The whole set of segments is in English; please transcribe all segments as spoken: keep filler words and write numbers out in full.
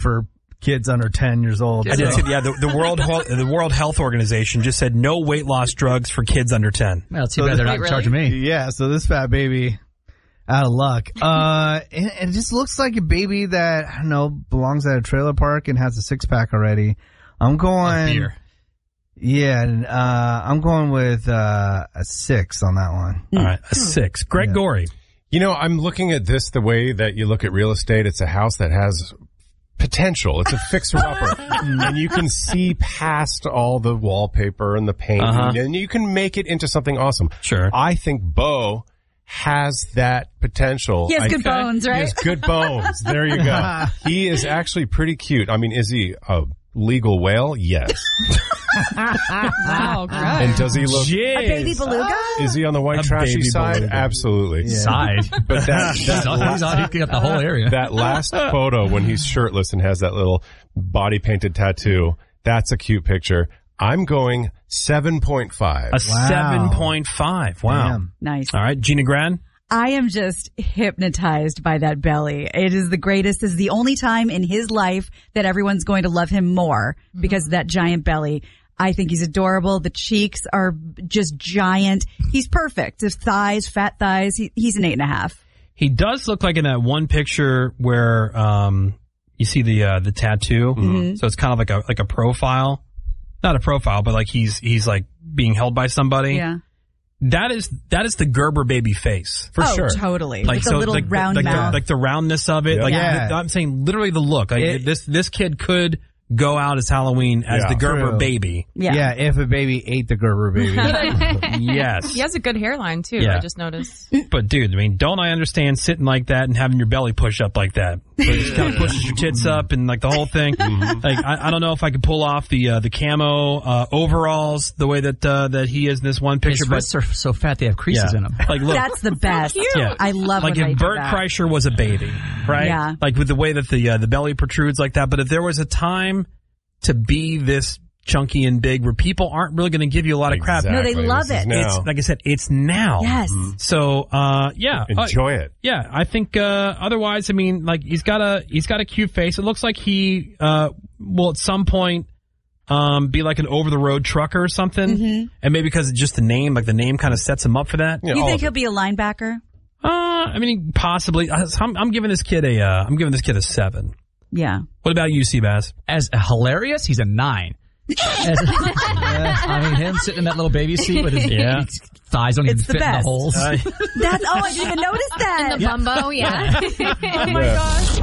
for kids under ten years old. I did see, yeah, the, the World the World Health Organization just said no weight loss drugs for kids under ten. Well, too bad they're not really? charging me. Yeah, so this fat baby, out of luck. Uh, and, and it just looks like a baby that, I don't know, belongs at a trailer park and has a six-pack already. I'm going... Beer. Yeah, and, uh, I'm going with uh, a six on that one. All right, a six. Greg Yeah. Gorey. You know, I'm looking at this the way that you look at real estate. It's a house that has potential. It's a fixer-upper. And you can see past all the wallpaper and the paint, Uh-huh. and you can make it into something awesome. Sure. I think Bo has that potential. He has I- good bones, He right? has good bones. There you go. He is actually pretty cute. I mean, is he a legal whale? Yes. Wow, gross. And does he look... Jeez. A baby beluga? Is he on the white A trashy baby side? beluga. Absolutely. Side. But that, He's that, on, he's on, he got the whole area. that last photo when he's shirtless and has that little body painted tattoo, that's a cute picture. I'm going seven point five. A seven point five. Wow. Damn. Nice. All right, Gina Gran. I am just hypnotized by that belly. It is the greatest. This is the only time in his life that everyone's going to love him more because of that giant belly. I think he's adorable. The cheeks are just giant. He's perfect. His thighs, fat thighs. He, he's an eight and a half. He does look like in that one picture where um you see the uh, the tattoo. Mm-hmm. So it's kind of like a like a profile. Not a profile, but like he's he's like being held by somebody. Yeah. That is that is the Gerber baby face. For oh, sure. totally. Like With the so, little like, round like mouth. The, like the roundness of it. Yeah. Like Yeah. the- I'm saying literally the look. Like It- this this kid could go out as Halloween as Yeah. the Gerber True. baby. yeah. Yeah, if a baby ate the Gerber baby. Yes. He has a good hairline, too, Yeah. I just noticed. But dude, I mean, don't I understand sitting like that and having your belly push up like that? Where it just kind of pushes your tits up and like the whole thing. Like I, I don't know if I could pull off the uh, the camo uh, overalls the way that uh, that he is in this one picture. His wrists are so fat they have creases yeah. in them. Like look, That's the best. Yeah. I love like when they if do Bert that. Kreischer was a baby, right? Yeah. Like with the way that the uh, the belly protrudes like that. But if there was a time to be this chunky and big where people aren't really going to give you a lot of crap. Exactly. No, they love This is it. now. It's like I said, it's now. Yes. So, uh, yeah. Enjoy Uh, it. Yeah, I think, uh, otherwise, I mean, like, he's got a, he's got a cute face. It looks like he, uh, will at some point, um, be like an over-the-road trucker or something. Mm-hmm. And maybe because of just the name, like the name kind of sets him up for that. Yeah, You all think of he'll it. be a linebacker? Uh, I mean, possibly. I'm, I'm giving this kid a, uh, I'm giving this kid a seven. Yeah. What about you, Seabass? As hilarious, he's a nine. As, yeah, I mean, him sitting in that little baby seat with his Yeah. thighs don't It's even the fit in best. the holes. Uh, That's, oh, I didn't even notice that. The bumbo, yeah. Oh my gosh.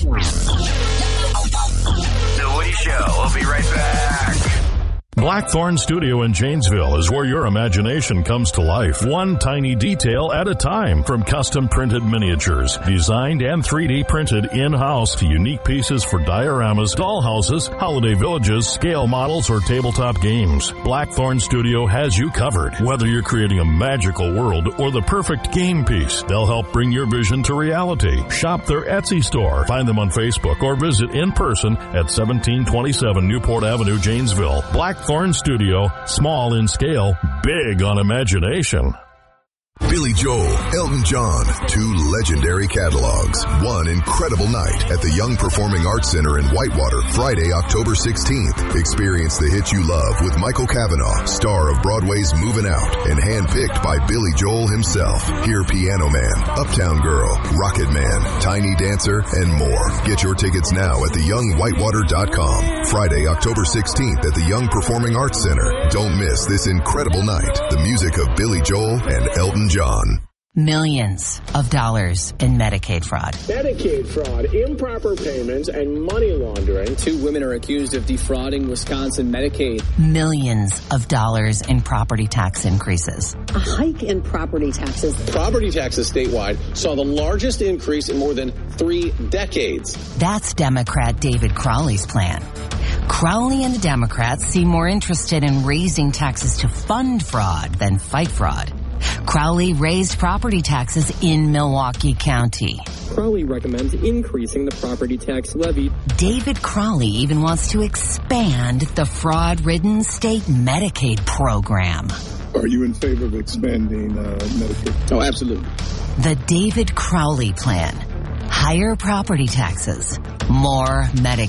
The Woody Show. We'll be right back. Blackthorn Studio in Janesville is where your imagination comes to life, one tiny detail at a time. From custom printed miniatures, designed and three D printed in-house, to unique pieces for dioramas, dollhouses, holiday villages, scale models, or tabletop games. Blackthorn Studio has you covered. Whether you're creating a magical world or the perfect game piece, they'll help bring your vision to reality. Shop their Etsy store, find them on Facebook, or visit in person at seventeen twenty-seven Newport Avenue, Janesville. Blackthorn Studio, small in scale, big on imagination. Billy Joel, Elton John, two legendary catalogs, one incredible night at the Young Performing Arts Center in Whitewater, Friday, October sixteenth. Experience the hits you love with Michael Cavanaugh, star of Broadway's Moving Out, and handpicked by Billy Joel himself. Hear Piano Man, Uptown Girl, Rocket Man, Tiny Dancer, and more. Get your tickets now at the young whitewater dot com. Friday, October sixteenth at the Young Performing Arts Center. Don't miss this incredible night. The music of Billy Joel and Elton John. Millions of dollars in Medicaid fraud. Medicaid fraud, improper payments, and money laundering. Two women are accused of defrauding Wisconsin Medicaid. Millions of dollars in property tax increases. A hike in property taxes. Property taxes statewide saw the largest increase in more than three decades. That's Democrat David Crowley's plan. Crowley and the Democrats seem more interested in raising taxes to fund fraud than fight fraud. Crowley raised property taxes in Milwaukee County. Crowley recommends increasing the property tax levy. David Crowley even wants to expand the fraud-ridden state Medicaid program. Are you in favor of expanding uh, Medicaid? Oh, absolutely. The David Crowley plan. Higher property taxes, more Medicaid.